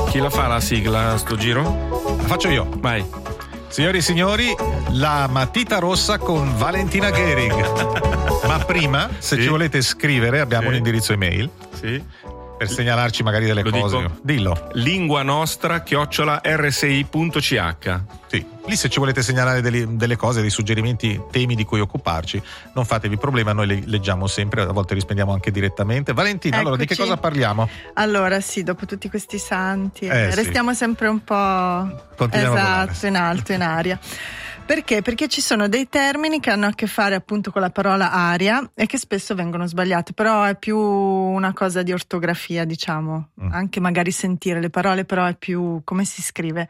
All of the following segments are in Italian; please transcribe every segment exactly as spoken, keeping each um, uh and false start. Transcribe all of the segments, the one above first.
Chi la fa la sigla sto giro? La faccio io. Vai. Signori e signori, la matita rossa con Valentina Gehrig. Ma prima, se sì. ci volete scrivere, abbiamo sì. un indirizzo email. Sì. Per segnalarci magari delle Lo cose. dico? Dillo. Lingua nostra chiocciola r s i punto c h. Sì, lì se ci volete segnalare delle, delle cose, dei suggerimenti, temi di cui occuparci, non fatevi problema, noi le leggiamo sempre, a volte rispondiamo anche direttamente. Valentina, Eccoci. allora di che cosa parliamo? Allora sì, dopo tutti questi santi, Eh, eh, restiamo sì. sempre un po' Continuiamo a volare. esatto, in alto, in aria. Perché? Perché ci sono dei termini che hanno a che fare appunto con la parola aria e che spesso vengono sbagliati, però è più una cosa di ortografia, diciamo, mm. anche magari sentire le parole, però è più come si scrive.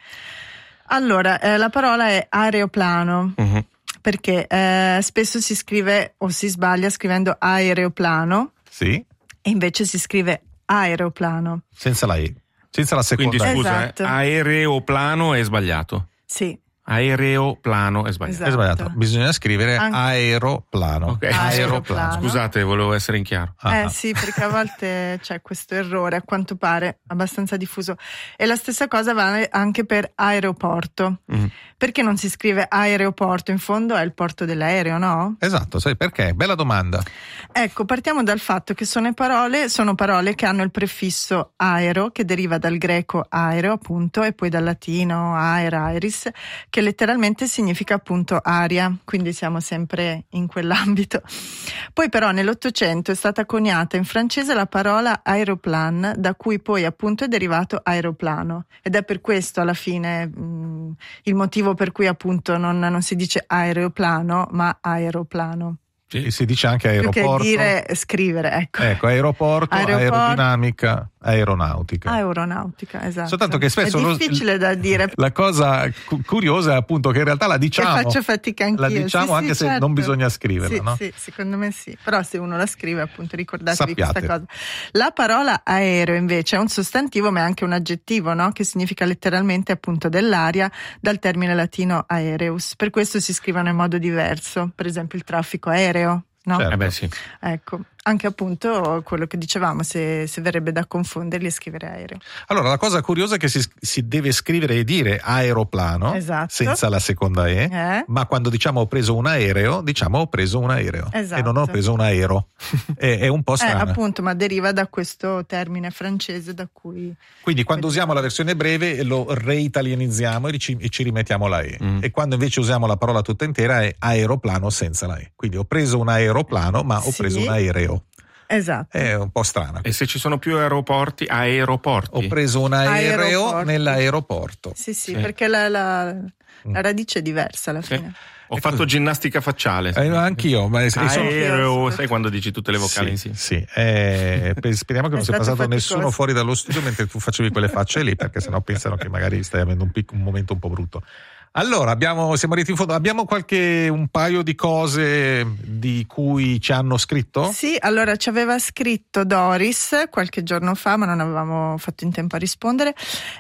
Allora, eh, la parola è aeroplano, uh-huh. perché eh, spesso si scrive o si sbaglia scrivendo aeroplano, sì. e invece si scrive aeroplano. Senza la E, senza la seconda. Quindi scusa, esatto. eh, aeroplano è sbagliato. Sì. Aeroplano è sbagliato. Esatto. È sbagliato. Bisogna scrivere An- aeroplano. Okay. Aeroplano. Scusate, volevo essere in chiaro. Ah, Eh ah. sì, perché a volte c'è questo errore, a quanto pare abbastanza diffuso. E la stessa cosa vale anche per aeroporto. Mm. Perché non si scrive aeroporto? In fondo è il porto dell'aereo, no? Esatto, sai perché? Bella domanda. Ecco, partiamo dal fatto che sono parole, sono parole che hanno il prefisso aero, che deriva dal greco aereo, appunto, e poi dal latino aer, aeris, che letteralmente significa appunto aria, quindi siamo sempre in quell'ambito. Poi però nell'Ottocento è stata coniata in francese la parola aéroplan, da cui poi appunto è derivato aeroplano, ed è per questo alla fine mh, il motivo per cui appunto non, non si dice aeroplano ma aeroplano. Sì. Si dice anche aeroporto. Più che dire scrivere, ecco. Ecco, aeroporto, Aeroporto. aerodinamica, aeronautica. Aeronautica, esatto. Soltanto che spesso è lo- difficile da dire. La cosa cu- curiosa è appunto che in realtà la diciamo. Che faccio fatica anch'io. La diciamo sì, anche sì, se certo. non bisogna scriverla, sì, no? Sì, secondo me sì. Però se uno la scrive, appunto, ricordatevi Sappiate. questa cosa. La parola aereo invece è un sostantivo, ma è anche un aggettivo, no? Che significa letteralmente appunto dell'aria, dal termine latino aereus. Per questo si scrivono in modo diverso. Per esempio il traffico aereo. No? Certo. Eh beh, sì. Ecco, anche appunto quello che dicevamo, se, se verrebbe da confonderli e scrivere aereo. Allora, la cosa curiosa è che si, si deve scrivere e dire aeroplano, Esatto. senza la seconda E, Eh? ma quando diciamo ho preso un aereo, diciamo ho preso un aereo. Esatto. E non ho preso un aereo. è, è un po' Eh, strano. appunto, ma deriva da questo termine francese da cui... Quindi quando usiamo la versione breve lo reitalianizziamo e ci, e ci rimettiamo la E. Mm. E quando invece usiamo la parola tutta intera è aeroplano senza la E. Quindi ho preso un aeroplano, ma ho Sì. preso un aereo. Esatto. È un po' strana. E se ci sono più aeroporti, aeroporti? Ho preso un aereo Aeroporti. nell'aeroporto. Sì, sì, Sì. perché la, la, la radice è diversa alla Sì. fine. Ho fatto ginnastica facciale. Eh, anch'io, ma e sono- Aereo, sai quando dici tutte le vocali Sì, insieme? sì. Eh, pe- speriamo che È non sia stato passato faticoso. nessuno fuori dallo studio mentre tu facevi quelle facce lì, perché sennò pensano che magari stai avendo un, pic- un momento un po' brutto. Allora, abbiamo, siamo arrivati in fondo. Abbiamo qualche un paio di cose di cui ci hanno scritto? Sì, allora ci aveva scritto Doris qualche giorno fa, ma non avevamo fatto in tempo a rispondere.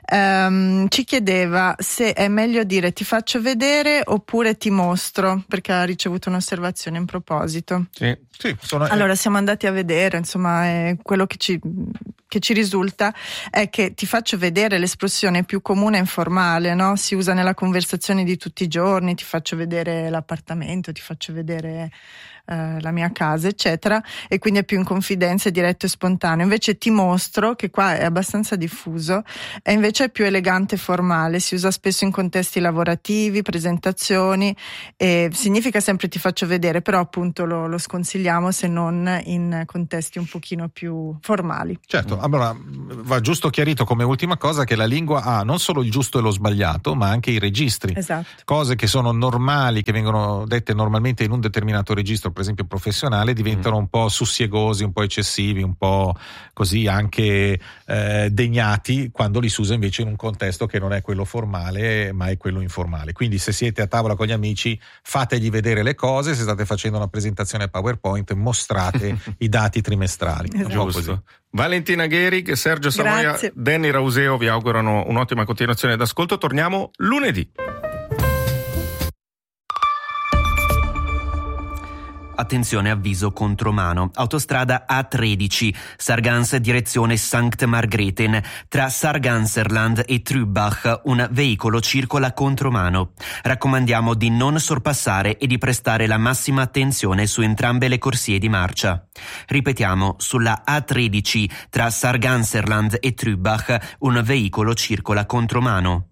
Ehm, ci chiedeva se è meglio dire ti faccio vedere oppure ti mostro, perché ha ricevuto un'osservazione in proposito. Sì. Sì, sono, Allora siamo andati a vedere, insomma, eh, quello che ci, che ci risulta è che ti faccio vedere l'espressione più comune e informale, no? Si usa nella conversazione di tutti i giorni, ti faccio vedere l'appartamento, ti faccio vedere eh, la mia casa, eccetera, e quindi è più in confidenza, è diretto e spontaneo. Invece ti mostro, che qua è abbastanza diffuso, è invece più elegante e formale, si usa spesso in contesti lavorativi, presentazioni, e significa sempre ti faccio vedere, però appunto lo, lo sconsigliamo se non in contesti un pochino più formali. Certo, allora va giusto chiarito come ultima cosa che la lingua ha non solo il giusto e lo sbagliato, ma anche i registri. Esatto. Cose che sono normali, che vengono dette normalmente in un determinato registro, per esempio professionale, diventano un po' sussiegosi, un po' eccessivi, un po' così anche eh, degnati quando li si usa invece in un contesto che non è quello formale ma è quello informale. Quindi se siete a tavola con gli amici fategli vedere le cose, se state facendo una presentazione PowerPoint mostrate i dati trimestrali. Esatto. Un po' così. Giusto. Valentina Gehrig, Sergio Savoia, Grazie. Danny Rauseo vi augurano un'ottima continuazione d'ascolto. Torniamo lunedì. attenzione avviso contromano. Autostrada A tredici, Sargans direzione Sankt Margrethen. Tra Sarganserland e Trübach un veicolo circola contromano. Raccomandiamo di non sorpassare e di prestare la massima attenzione su entrambe le corsie di marcia. Ripetiamo, sulla A tredici tra Sarganserland e Trübach un veicolo circola contromano.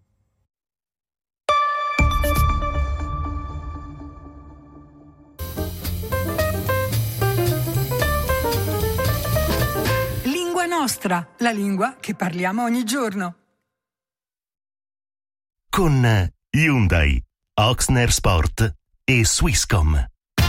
Lingua nostra, la lingua che parliamo ogni giorno. Con Hyundai, Oxner Sport e Swisscom.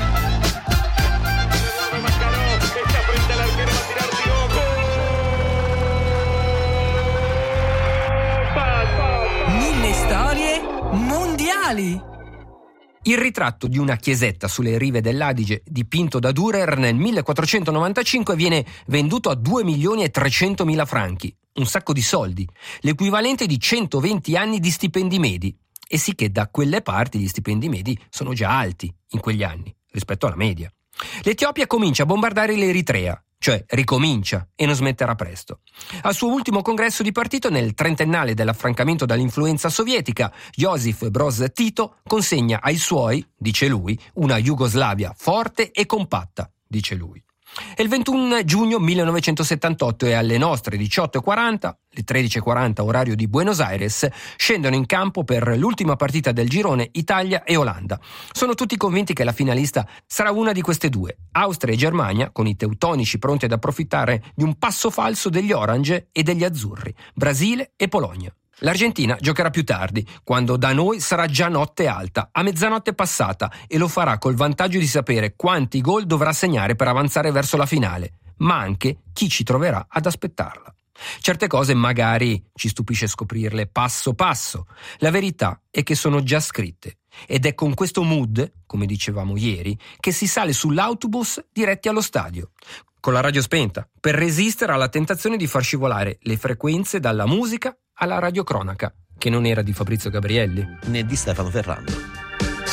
Mille storie mondiali. Il ritratto di una chiesetta sulle rive dell'Adige dipinto da Dürer nel millequattrocentonovantacinque viene venduto a due milioni e trecentomila franchi, un sacco di soldi, l'equivalente di centoventi anni di stipendi medi. E sì che da quelle parti gli stipendi medi sono già alti in quegli anni rispetto alla media. L'Etiopia comincia a bombardare l'Eritrea, cioè ricomincia e non smetterà presto. Al suo ultimo congresso di partito, nel trentennale dell'affrancamento dall'influenza sovietica, Josip Broz Tito consegna ai suoi, dice lui, una Jugoslavia forte e compatta, dice lui. È il ventuno giugno millenovecentosettantotto e alle nostre diciotto e quaranta, le tredici e quaranta orario di Buenos Aires, scendono in campo per l'ultima partita del girone Italia e Olanda. Sono tutti convinti che la finalista sarà una di queste due, Austria e Germania, con i teutonici pronti ad approfittare di un passo falso degli orange e degli azzurri, Brasile e Polonia. L'Argentina giocherà più tardi, quando da noi sarà già notte alta, a mezzanotte passata, e lo farà col vantaggio di sapere quanti gol dovrà segnare per avanzare verso la finale, ma anche chi ci troverà ad aspettarla. Certe cose magari ci stupisce scoprirle passo passo. La verità è che sono già scritte. Ed è con questo mood, come dicevamo ieri, che si sale sull'autobus diretti allo stadio, con la radio spenta, per resistere alla tentazione di far scivolare le frequenze dalla musica alla radiocronaca, che non era di Fabrizio Gabrielli né di Stefano Ferrando.